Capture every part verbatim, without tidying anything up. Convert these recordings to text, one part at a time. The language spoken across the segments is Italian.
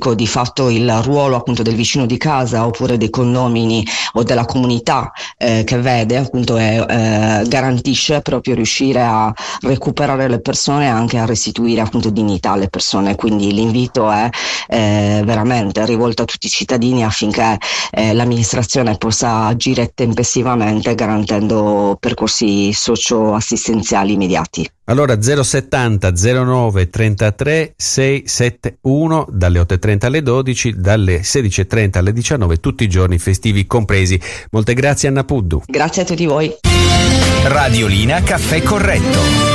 dico, di fatto il ruolo appunto del vicino di casa oppure dei condomini o della comunità eh, che vede appunto è, eh, garantisce proprio riuscire a recuperare le persone e anche a restituire appunto dignità alle persone. Quindi l'invito è eh, veramente rivolto a tutti i cittadini affinché eh, l'amministrazione possa agire tempestivamente garantendo percorsi socio-assistenziali immediati. Allora zero settanta zero nove trentatré seicentosettantuno dalle otto e trenta alle dodici, dalle sedici e trenta alle diciannove, tutti i giorni festivi compresi. Molte grazie Anna Puddu. Grazie a tutti voi. Radiolina Caffè Corretto.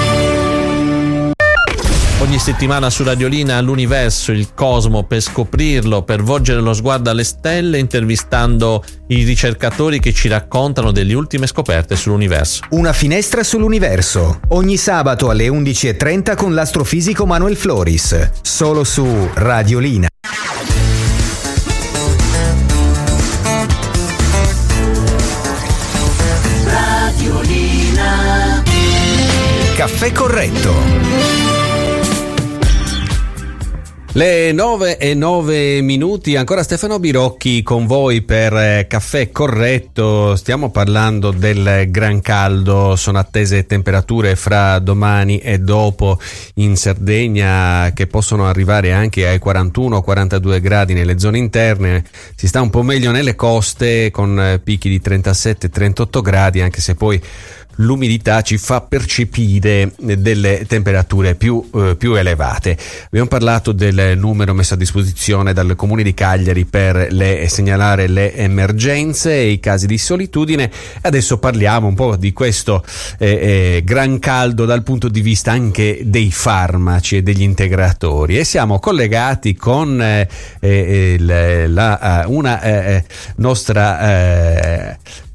Ogni settimana su Radiolina l'universo, il cosmo, per scoprirlo, per volgere lo sguardo alle stelle, intervistando i ricercatori che ci raccontano delle ultime scoperte sull'universo. Una finestra sull'universo, ogni sabato alle undici e trenta con l'astrofisico Manuel Floris, solo su Radiolina. Radiolina Caffè Corretto. Le nove e nove minuti, ancora Stefano Birocchi con voi per Caffè Corretto. Stiamo parlando del gran caldo, sono attese temperature fra domani e dopo in Sardegna che possono arrivare anche ai quarantuno quarantadue gradi nelle zone interne. Si sta un po' meglio nelle coste con picchi di trentasette trentotto gradi, anche se poi l'umidità ci fa percepire delle temperature più, eh, più elevate. Abbiamo parlato del numero messo a disposizione dal Comune di Cagliari per le, segnalare le emergenze e i casi di solitudine. Adesso parliamo un po' di questo eh, eh, gran caldo dal punto di vista anche dei farmaci e degli integratori, e siamo collegati con eh, eh, il, la, una eh, nostra eh,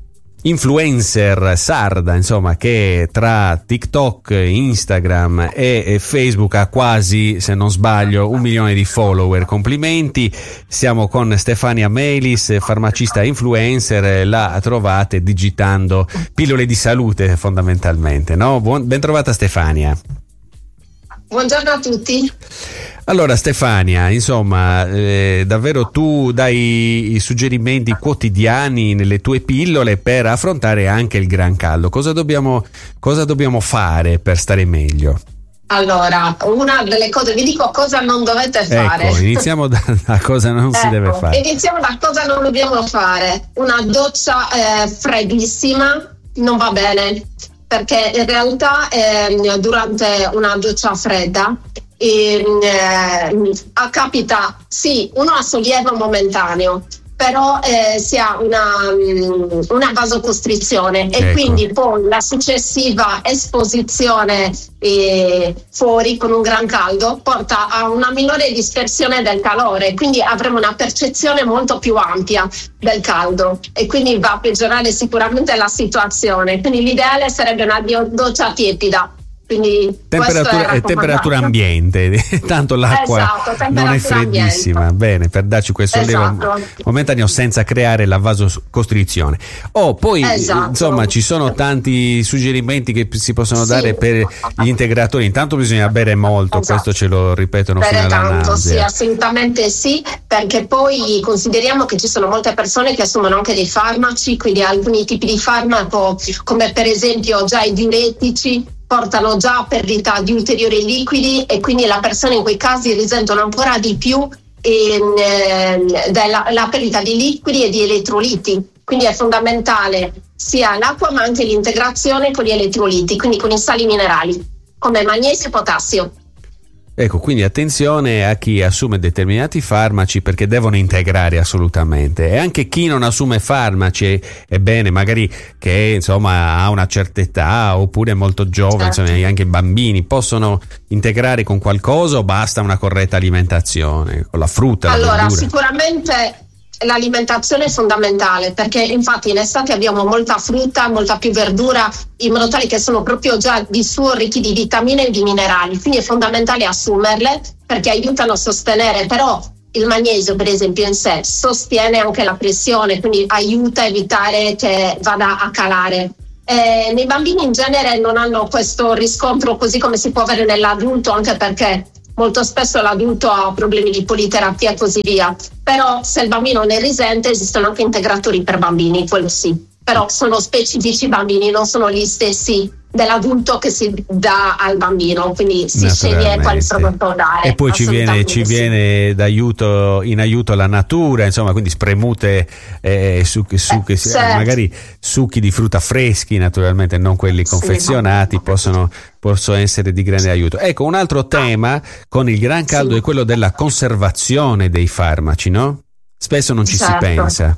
influencer sarda, insomma, che tra TikTok, Instagram e Facebook ha quasi, se non sbaglio, un milione di follower. Complimenti. Siamo con Stefania Melis, farmacista influencer. La trovate digitando pillole di salute fondamentalmente, no? Buon, ben trovata Stefania. Buongiorno a tutti. Allora Stefania, insomma, eh, davvero tu dai i suggerimenti quotidiani nelle tue pillole per affrontare anche il gran caldo. Cosa dobbiamo, cosa dobbiamo fare per stare meglio? Allora, una delle cose, vi dico cosa non dovete fare. Ecco, iniziamo da, da cosa non ecco, si deve fare. Iniziamo da cosa non dobbiamo fare. Una doccia eh, freddissima non va bene, perché in realtà eh, durante una doccia fredda E, eh, capita sì uno ha sollievo momentaneo, però eh, si ha una, una vasocostrizione, ecco. E quindi poi la successiva esposizione eh, fuori con un gran caldo porta a una minore dispersione del calore, quindi avremo una percezione molto più ampia del caldo e quindi va a peggiorare sicuramente la situazione. Quindi l'ideale sarebbe una doccia tiepida. Quindi temperatura, è temperatura ambiente, tanto l'acqua esatto, non è freddissima, ambiente. Bene, per darci quel sollievo esatto. momentaneo senza creare la vasocostrizione. Oh, poi esatto. insomma ci sono tanti suggerimenti che si possono sì. dare per gli integratori. Intanto bisogna bere molto, esatto. questo ce lo ripetono bere fino alla tanto, nausea. Sì, assolutamente sì, perché poi consideriamo che ci sono molte persone che assumono anche dei farmaci, quindi alcuni tipi di farmaco come per esempio già i diuretici portano già a perdita di ulteriori liquidi e quindi la persona in quei casi risentono ancora di più eh, della la perdita di liquidi e di elettroliti. Quindi è fondamentale sia l'acqua ma anche l'integrazione con gli elettroliti, quindi con i sali minerali come magnesio e potassio. Ecco, quindi attenzione a chi assume determinati farmaci, perché devono integrare assolutamente, e anche chi non assume farmaci, è bene magari che insomma ha una certa età oppure è molto giovane, certo. insomma anche i bambini possono integrare con qualcosa o basta una corretta alimentazione con la frutta, allora, la verdura? Sicuramente l'alimentazione è fondamentale, perché infatti in estate abbiamo molta frutta, molta più verdura, in modo tale che sono proprio già di suo ricchi di vitamine e di minerali, quindi è fondamentale assumerle perché aiutano a sostenere. Però il magnesio per esempio in sé sostiene anche la pressione, quindi aiuta a evitare che vada a calare. Eh, nei bambini in genere non hanno questo riscontro così come si può avere nell'adulto, anche perché molto spesso l'adulto ha problemi di politerapia e così via, però se il bambino ne risente esistono anche integratori per bambini, quello sì, però sono specifici bambini, non sono gli stessi dell'adulto che si dà al bambino, quindi si sceglie quale prodotto dare. E poi ci viene, ci sì. viene d'aiuto, in aiuto la natura, insomma, quindi spremute eh, su, su, eh, che, certo. magari succhi di frutta freschi, naturalmente non quelli confezionati, sì, possono, possono essere di grande aiuto. Ecco, un altro tema con il gran caldo sì. è quello della conservazione dei farmaci, no? Spesso non ci certo. si pensa.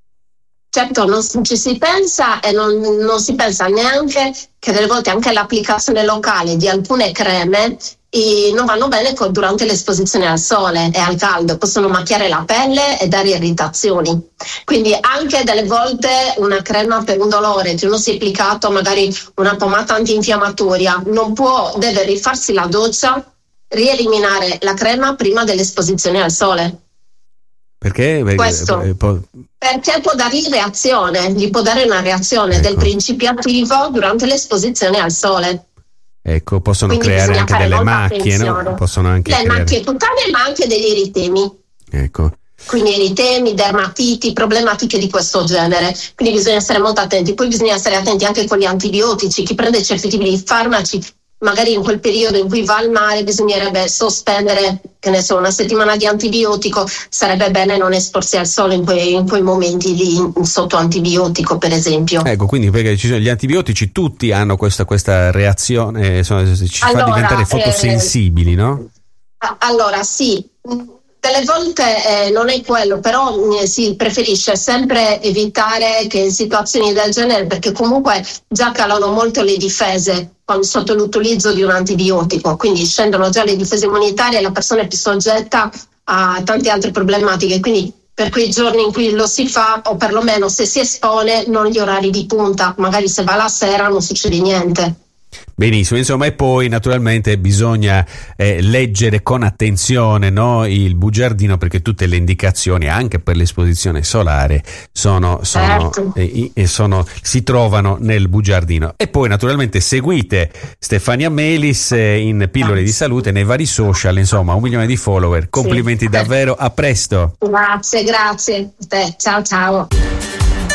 Certo, non ci si pensa e non, non si pensa neanche che delle volte anche l'applicazione locale di alcune creme e non vanno bene con, durante l'esposizione al sole e al caldo, possono macchiare la pelle e dare irritazioni. Quindi anche delle volte una crema per un dolore, che uno si è applicato magari una pomata antinfiammatoria, non può, deve rifarsi la doccia, rieliminare la crema prima dell'esposizione al sole. Perché? Perché, Questo, eh, può... perché può dare reazione, gli può dare una reazione ecco. del principio attivo durante l'esposizione al sole. Ecco, possono Quindi creare anche delle macchie, attenzione. no? Possono anche le creare... macchie cutanee, ma anche degli eritemi. Ecco. Quindi eritemi, dermatiti, problematiche di questo genere. Quindi bisogna essere molto attenti. Poi bisogna stare attenti anche con gli antibiotici. Chi prende certi tipi di farmaci, magari in quel periodo in cui va al mare, bisognerebbe sospendere, che ne so, una settimana di antibiotico. Sarebbe bene non esporsi al sole in quei, in quei momenti lì, sotto antibiotico per esempio. Ecco, quindi perché ci sono gli antibiotici, tutti hanno questa, questa reazione, insomma, ci allora, fa diventare fotosensibili, eh, no? Allora sì, delle volte eh, non è quello, però eh, si preferisce sempre evitare che in situazioni del genere, perché comunque già calano molto le difese sotto l'utilizzo di un antibiotico, quindi scendono già le difese immunitarie e la persona è più soggetta a tante altre problematiche, quindi per quei giorni in cui lo si fa, o perlomeno se si espone, non gli orari di punta, magari se va la sera non succede niente. Benissimo, insomma, e poi naturalmente bisogna eh, leggere con attenzione, no, il bugiardino, perché tutte le indicazioni anche per l'esposizione solare sono, sono, certo. eh, eh, sono si trovano nel bugiardino. E poi naturalmente seguite Stefania Melis eh, in Pillole di Salute nei vari social, insomma, un milione di follower. Complimenti sì. davvero, a presto. Grazie, grazie. Ciao ciao.